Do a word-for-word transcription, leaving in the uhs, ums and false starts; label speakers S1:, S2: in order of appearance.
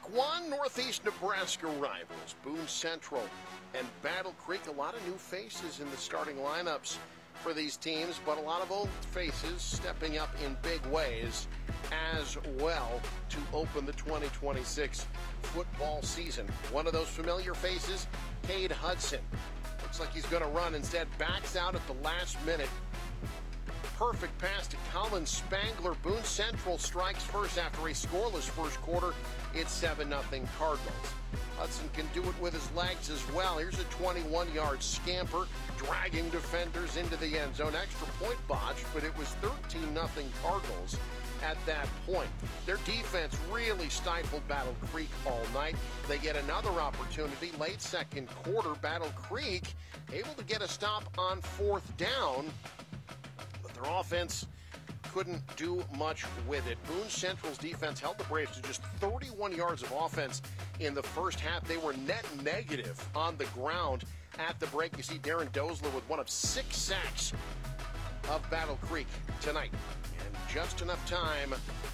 S1: Week one, Northeast Nebraska rivals, Boone Central and Battle Creek. A lot of new faces in the starting lineups for these teams, but a lot of old faces stepping up in big ways as well to open the twenty twenty-six football season. One of those familiar faces, Cade Hudson. Looks like he's going to run, instead backs out at the last minute. Perfect pass to Colin Spangler. Boone Central strikes first after a scoreless first quarter. It's seven nothing Cardinals. Hudson can do it with his legs as well. Here's a twenty-one-yard scamper, dragging defenders into the end zone. Extra point botched, but it was thirteen nothing Cardinals at that point. Their defense really stifled Battle Creek all night. They get another opportunity late second quarter. Battle Creek able to get a stop on fourth down, but their offense couldn't do much with it. Boone Central's defense held the Braves to just thirty-one yards of offense in the first half. They were net negative on the ground at the break. You see Darren Dozler with one of six sacks of Battle Creek tonight. And just enough time